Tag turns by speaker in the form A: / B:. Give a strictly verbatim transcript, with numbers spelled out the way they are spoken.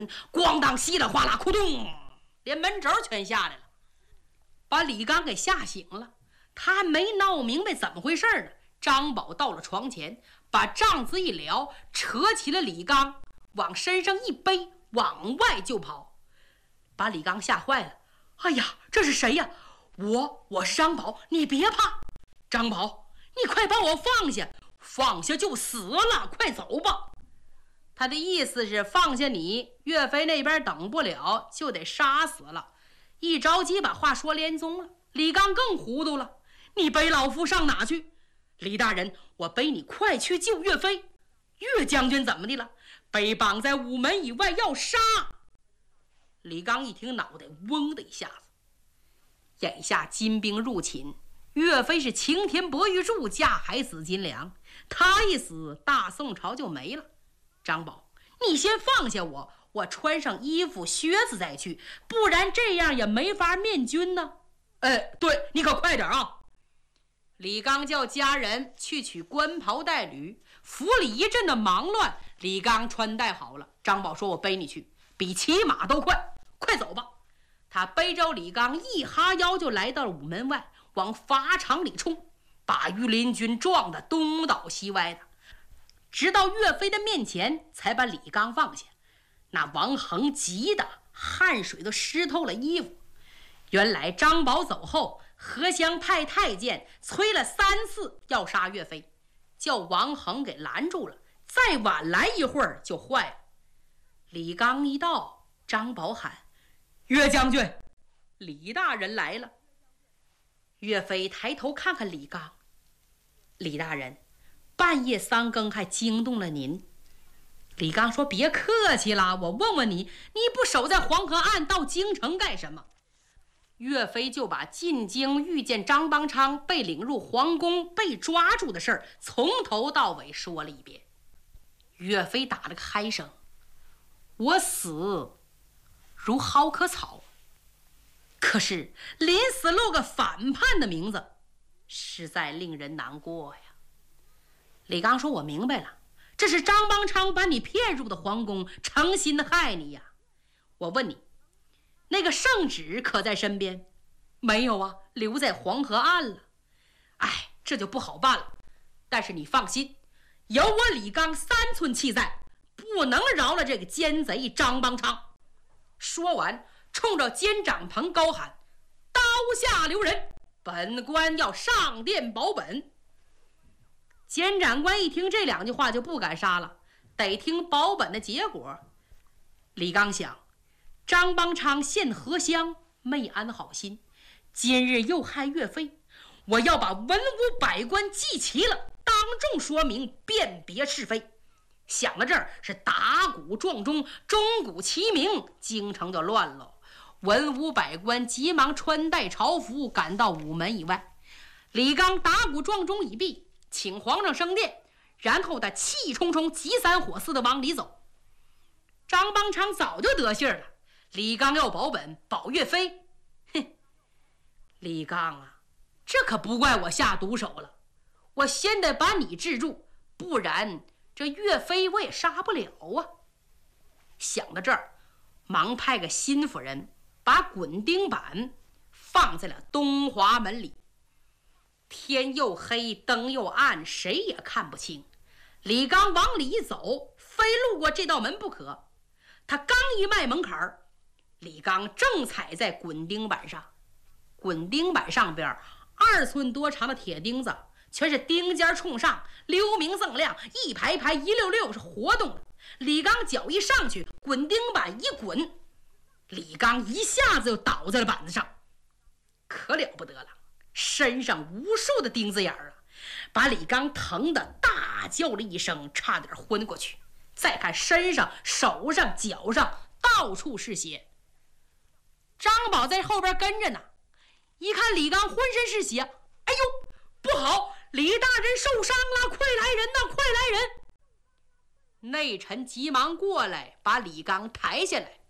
A: 咣当稀里哗啦，咕咚，连门轴全下来了，把李刚给吓醒了。他还没闹明白怎么回事呢。张宝到了床前，把帐子一撩，扯起了李刚，往身上一背，往外就跑，把李刚吓坏了。哎呀，这是谁呀？我我是张宝，你别怕。张宝，你快把我放下，放下就死了，快走吧。他的意思是放下你，岳飞那边等不了，就得杀死了。一着急把话说连宗了，李刚更糊涂了。你背老夫上哪去？李大人，我背你快去救岳飞。岳将军怎么的了？被绑在午门以外要杀。李刚一听，脑袋嗡的一下子。眼下金兵入侵，岳飞是擎天博玉柱，架海紫金梁，他一死，大宋朝就没了。张宝，你先放下我，我穿上衣服靴子再去，不然这样也没法面君呢。哎，对，你可快点啊！李刚叫家人去取官袍带履，府里一阵的忙乱。李刚穿戴好了，张宝说：“我背你去，比骑马都快，快走吧。”他背着李刚一哈腰就来到了午门外，往法场里冲，把御林军撞得东倒西歪的。直到岳飞的面前，才把李刚放下。那王恒急得汗水都湿透了衣服。原来张宝走后，何襄派太监催了三次要杀岳飞，叫王恒给拦住了，再晚来一会儿就坏了。李刚一到，张宝喊：“岳将军，李大人来了。”岳飞抬头看看李刚：“李大人，半夜三更还惊动了您。”李刚说：“别客气了，我问问你，你不守在黄河岸到京城干什么？”岳飞就把进京遇见张邦昌，被领入皇宫，被抓住的事儿从头到尾说了一遍。岳飞打了个嗨声：“我死如蒿棵草，可是临死落个反叛的名字，实在令人难过呀。”李刚说：“我明白了，这是张邦昌把你骗入的皇宫，诚心的害你呀。我问你，那个圣旨可在身边？”“没有啊，留在黄河岸了。”“哎，这就不好办了。但是你放心，有我李刚三寸气在，不能饶了这个奸贼张邦昌。”说完，冲着监长棚高喊：“刀下留人，本官要上殿保本。”监长官一听这两句话就不敢杀了，得听保本的结果。李刚想，张邦昌陷何襄，没安好心，今日又害岳飞，我要把文武百官记齐了，当众说明，辨别是非。想到这儿，是打鼓撞钟，钟鼓齐鸣，京城就乱了。文武百官急忙穿戴朝服，赶到午门以外。李刚打鼓撞钟已毕，请皇上升殿，然后他气冲冲急三火四的往里走。张邦昌早就得信了，李刚要保本，保岳飞。哼，李刚啊，这可不怪我下毒手了，我先得把你制住，不然这岳飞我也杀不了啊。想到这儿，忙派个心腹人把滚钉板放在了东华门里。天又黑，灯又暗，谁也看不清。李刚往里一走，非路过这道门不可。他刚一迈门槛儿，李刚正踩在滚钉板上。滚钉板上边二寸多长的铁钉子，全是钉尖冲上，溜明锃亮，一排排一溜溜是活动的。李刚脚一上去，滚钉板一滚，李刚一下子就倒在了板子上。可了不得了，身上无数的钉子眼儿啊，把李刚疼得大叫了一声，差点昏过去。再看身上、手上、脚上到处是血。张宝在后边跟着呢，一看李刚浑身是血，哎呦，不好，李大人受伤了，快来人呐，快来人！内臣急忙过来，把李刚抬下来。